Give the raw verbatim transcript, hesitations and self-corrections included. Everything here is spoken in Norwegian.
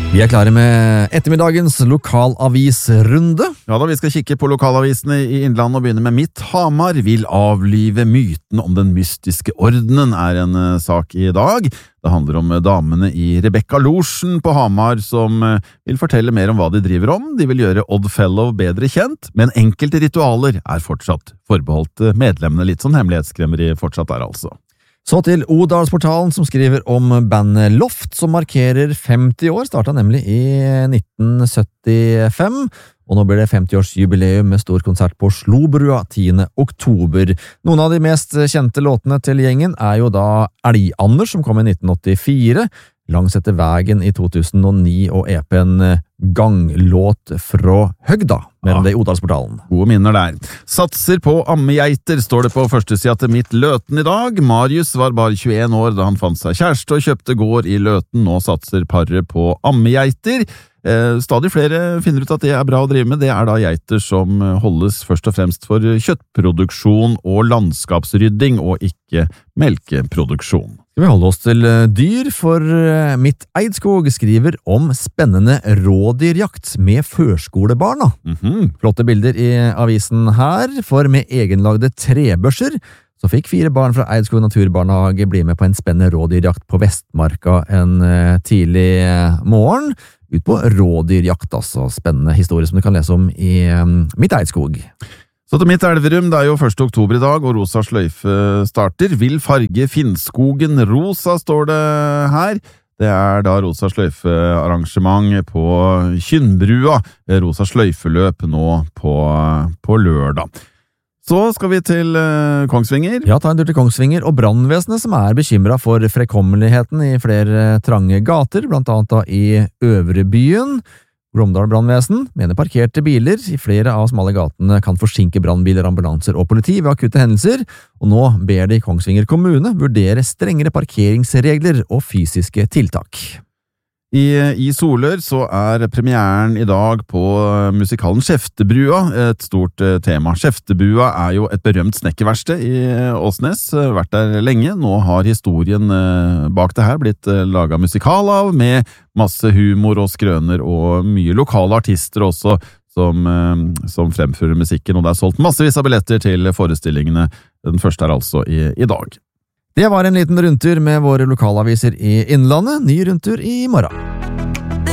Vi er klare med ettermiddagens lokalavisrunde. Ja da, vi skal kikke på lokalavisene i Innlandet og begynne med Mitt Hamar vil avlive myten om den mystiske ordenen er en uh, sak i dag. Det handler om uh, damene i Rebecca Lorsen på Hamar som uh, vil fortelle mer om hva de driver om. De vil gjøre Oddfellow bedre kjent, men enkelte ritualer er fortsatt forbeholdt uh, medlemmene, litt sånn hemmelighetskremmeri fortsatt er altså. Så til Odalsportalen som skriver om bandet Loft som markerer femti år, startet nemlig i nitten syttifem, og nå blir det femti-årsjubileum med stor konsert på Slobrua tiende oktober. Noen av de mest kjente låtene til gjengen er jo da Elg-Anders som kom i nitten åttifire, Langs etter vegen i to tusen og ni og E P-en Ganglåt fra Høgda, mer om det i Odalsportalen. Gode minner der. Satser på ammegeiter, står det på førstesida til Mitt Løten i dag. Marius var bare tjueen år da han fant seg kjæreste og kjøpte gård i Løten. Nå satser paret på ammegeiter. Eh, stadig flere finner ut at det er bra å drive med. Det er da geiter som holdes først og fremst for kjøttproduksjon og landskapsrydding, og ikke melkeproduksjon. Skal vi holde oss til dyr, for Mitt Eidskog skriver om spennende rådyrjakt med førskolebarna. Mm-hmm. Flotte bilder i avisen her, for med egenlagde trebørser så fikk fire barn fra Eidskog Naturbarnehage bli med på en spennende rådyrjakt på Vestmarka en tidlig morgen. Ut på rådyrjakt, altså. Spennende historie som du kan lese om i Mitt Eidskog. Så til Mitt Elverum, det er jo første oktober i dag, og Rosa sløyfe starter. Vil farge Finnskogen rosa, står det her. Det er da Rosa sløyfe-arrangement på Kynnbrua. Rosa sløyfeløp nå på, på lørdag. Så skal vi til uh, Kongsvinger. Ja, ta en tur til Kongsvinger og brannvesenet som er bekymret for fremkommeligheten i flere trange gater, blant annet da i Øvrebyen. Glåmdal brannvesen mener parkerte biler i flere av smale gatene kan forsinke brannbiler, ambulanser og politi ved akutte hendelser, og nå ber de Kongsvinger kommune vurdere strengere parkeringsregler og fysiske tiltak. I, I Solør så er premieren i dag på musikalen Skjeftebrua et stort uh, tema. Skjeftebua er jo et berømt snekkerverksted i uh, Åsnes, uh, vært der lenge. Nå har historien uh, bak det her blitt uh, laget musikal av, med masse humor og skrøner og mye lokale artister også som, uh, som fremfører musikken, og det er solgt massevis av billetter til forestillingene. Den første er altså i, i dag. Det var en liten rundtur med våre lokalaviser i Innlandet. Ny rundtur i morgen.